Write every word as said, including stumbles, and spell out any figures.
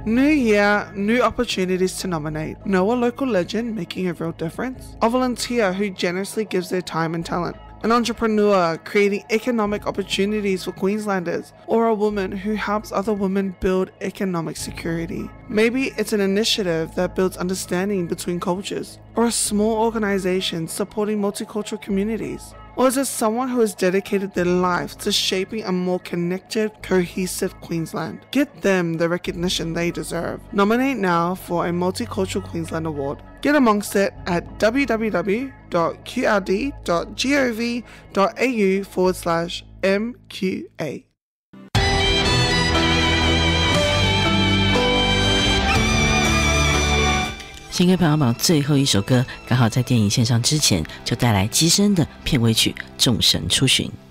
New year, new opportunities to nominate. Know a local legend making a real difference? A volunteer who generously gives their time and talent? An entrepreneur creating economic opportunities for Queenslanders, or a woman who helps other women build economic security. Maybe it's an initiative that builds understanding between cultures, or a small organization supporting multicultural communities. Or is it someone who has dedicated their life to shaping a more connected, cohesive Queensland? Get them the recognition they deserve. Nominate now for a Multicultural Queensland Award. Get amongst it at www.qrd.gov.au forward slash MQA. 新歌排行榜最后一首歌，刚好在电影线上之前就带来机身的片尾曲《众神出巡》。